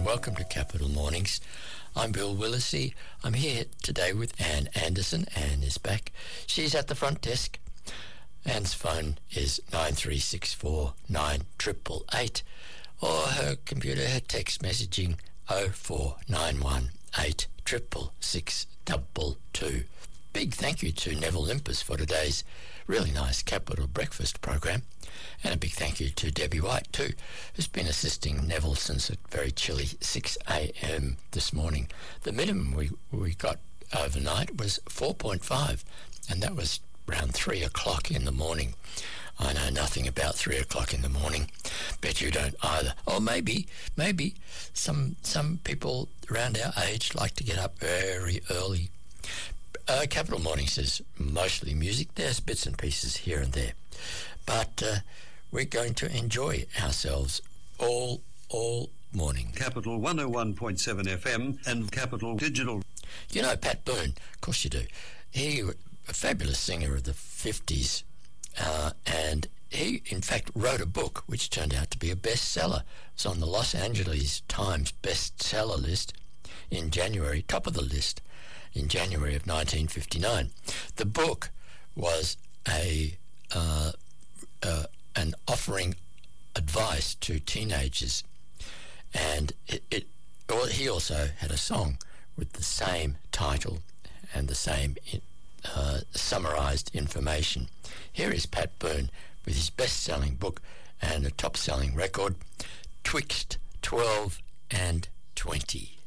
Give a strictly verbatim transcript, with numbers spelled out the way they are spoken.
and welcome to Capital Mornings. I'm Bill Willisey. I'm here today with Anne Anderson. Anne is back. She's at the front desk. Anne's phone is nine three six four nine eight eight eight, or her computer, her text messaging oh four nine one eight six six six two two. Big thank you to Neville Limpers for today's really nice Capital Breakfast program, and a big thank you to Debbie White too, who's been assisting Neville since a very chilly six a.m. this morning. The minimum we, we got overnight was four point five, and that was around three o'clock in the morning. I know nothing about three o'clock in the morning. Bet you don't either. Or maybe, maybe some some people around our age like to get up very early. Uh, Capital Mornings is mostly music. There's bits and pieces here and there. But uh, we're going to enjoy ourselves all all morning. Capital one oh one point seven F M and Capital Digital. You know Pat Boone, of course you do. He, a fabulous singer of the fifties, uh, and he, in fact, wrote a book which turned out to be a bestseller. It's on the Los Angeles Times bestseller list in January, top of the list, in January of nineteen fifty-nine. The book was a uh, uh, an offering advice to teenagers, and it, it or he also had a song with the same title and the same uh, summarized information. Here is Pat Boone with his best-selling book and a top-selling record, Twixt twelve and twenty.